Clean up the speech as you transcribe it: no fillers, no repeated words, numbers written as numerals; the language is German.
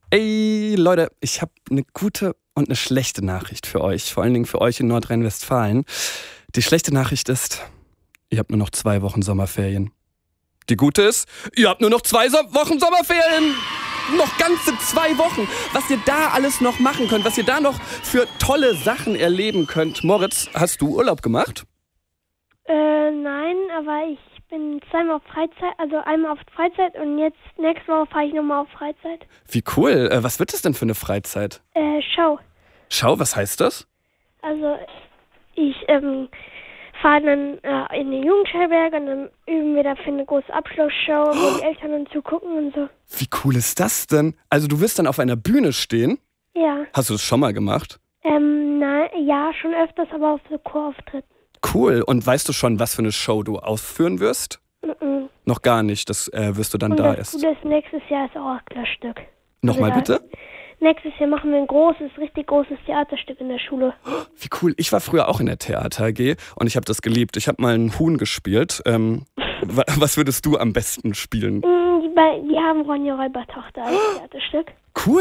Ey, Leute, ich habe eine gute und eine schlechte Nachricht für euch. Vor allen Dingen für euch in Nordrhein-Westfalen. Die schlechte Nachricht ist, ihr habt nur noch 2 Wochen Sommerferien. Die gute ist, ihr habt nur noch 2 Wochen Sommerferien. Noch ganze 2 Wochen. Was ihr da alles noch machen könnt, was ihr da noch für tolle Sachen erleben könnt. Moritz, hast du Urlaub gemacht? Nein, aber ich bin zweimal auf Freizeit, also einmal auf Freizeit und jetzt nächste Woche fahre ich nochmal auf Freizeit. Wie cool. Was wird das denn für eine Freizeit? Show. Schau, was heißt das? Also ich fahre dann in den Jugendherberge und dann üben wir dafür eine große Abschlussshow, wo die Eltern dann zugucken und so. Wie cool ist das denn? Also du wirst dann auf einer Bühne stehen? Ja. Hast du das schon mal gemacht? Nein, ja, schon öfters, aber auf so Chorauftritten. Cool. Und weißt du schon, was für eine Show du ausführen wirst? Noch gar nicht. Das wirst du dann Und da das erst. Gute ist, nächstes Jahr ist auch das Stück. Nochmal Also bitte? Nächstes Jahr machen wir ein richtig großes Theaterstück in der Schule. Wie cool. Ich war früher auch in der Theater AG und ich habe das geliebt. Ich habe mal einen Huhn gespielt. Was würdest du am besten spielen? Die haben Ronja Räubertochter als Theaterstück. Cool.